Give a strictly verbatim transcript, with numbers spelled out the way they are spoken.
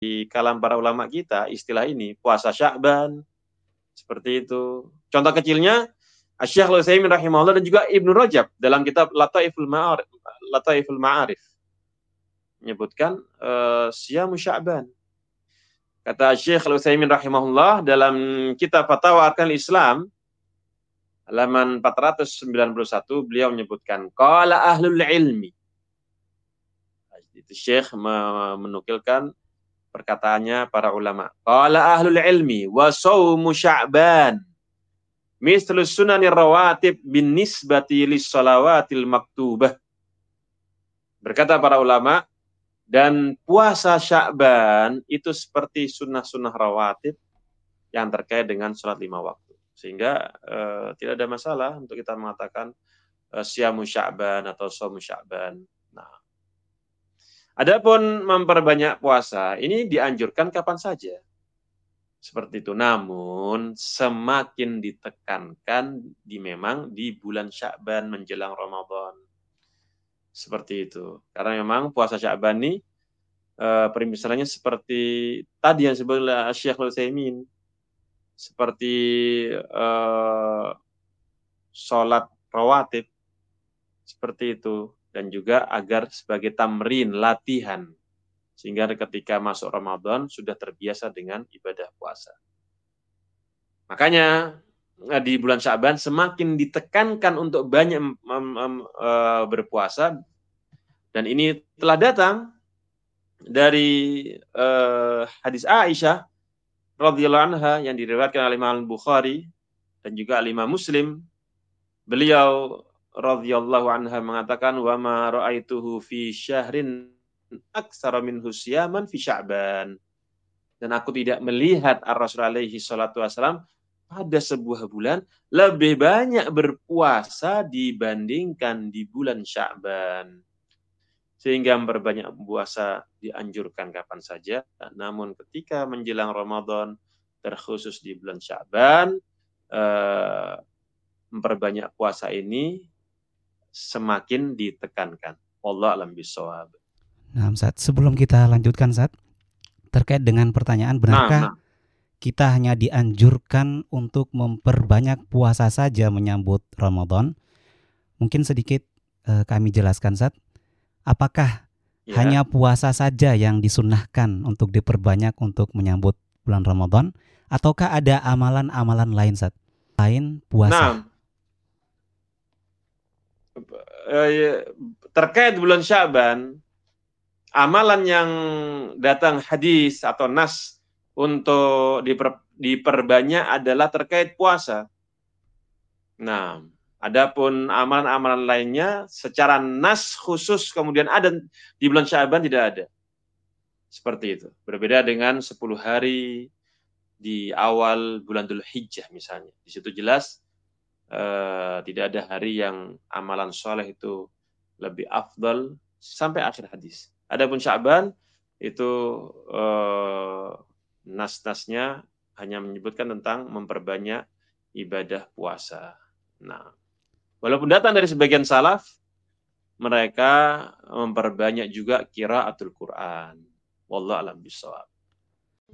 di kalangan para ulama kita istilah ini, puasa Sya'ban, seperti itu. Contoh kecilnya, Asy-Syaikh Al-Utsaimin rahimahullah dan juga Ibnu Rajab dalam kitab Lataiful Ma'arif, Lataiful Ma'arif menyebutkan uh, Siyamu Sya'ban. Kata Syekh Al-Utsaimin rahimahullah dalam kitab Fatawa Arkanul Islam halaman empat ratus sembilan puluh satu, beliau menyebutkan qala ahlul ilmi. Itu Syekh menukilkan perkataannya para ulama. Qala ahlul ilmi wa shaumu Sya'ban mislu sunanir rawatib bin nisbati lis shalawatil maktubah. Berkata para ulama, dan puasa Sya'ban itu seperti sunnah-sunnah rawatib yang terkait dengan sholat lima waktu. Sehingga eh, tidak ada masalah untuk kita mengatakan eh, siyamu Sya'ban atau shaumu Sya'ban. Nah, adapun memperbanyak puasa, ini dianjurkan kapan saja. Seperti itu. Namun semakin ditekankan di memang di bulan Sya'ban menjelang Ramadan. Seperti itu. Karena memang puasa Sya'ban ini uh, permisalannya seperti tadi yang disebut oleh Syekh Al-Utsaimin. Seperti uh, sholat rawatib. Seperti itu. Dan juga agar sebagai tamrin, latihan. Sehingga ketika masuk Ramadan sudah terbiasa dengan ibadah puasa. Makanya di bulan Sya'ban semakin ditekankan untuk banyak uh, berpuasa, dan ini telah datang dari uh, hadis Aisyah radhiyallahu anha yang diriwayatkan oleh Imam Bukhari dan juga Imam Muslim. Beliau radhiyallahu anha mengatakan wa ma ra'aituhu fi syahrin aktsara minhu siyaman fi Sya'ban. Dan aku tidak melihat Ar-Rasul alaihi salatu wasallam pada sebuah bulan lebih banyak berpuasa dibandingkan di bulan Sya'ban. Sehingga memperbanyak puasa dianjurkan kapan saja. Namun ketika menjelang Ramadan, terkhusus di bulan Sya'ban, eh, memperbanyak puasa ini semakin ditekankan. Wallahu a'lam bishawab. Nah, Ustaz, sebelum kita lanjutkan, Ustaz, terkait dengan pertanyaan, benarkah nah, nah. kita hanya dianjurkan untuk memperbanyak puasa saja menyambut Ramadan? Mungkin sedikit eh, kami jelaskan, Ustaz. Apakah ya. hanya puasa saja yang disunnahkan untuk diperbanyak untuk menyambut bulan Ramadan? Ataukah ada amalan-amalan lain, Ustaz? Lain puasa? Nah, terkait bulan Sya'ban, amalan yang datang hadis atau nas untuk diper, diperbanyak adalah terkait puasa. Nah, adapun amalan-amalan lainnya secara nas khusus kemudian ada di bulan Sya'ban tidak ada. Seperti itu. Berbeda dengan sepuluh hari di awal bulan Dzulhijjah misalnya. Di situ jelas eh, tidak ada hari yang amalan soleh itu lebih afdal sampai akhir hadis. Adapun Sya'ban itu eh, nas-nasnya hanya menyebutkan tentang memperbanyak ibadah puasa. Nah, walaupun datang dari sebagian salaf, mereka memperbanyak juga qiraatul Quran. Wallahu a'lam bishawab.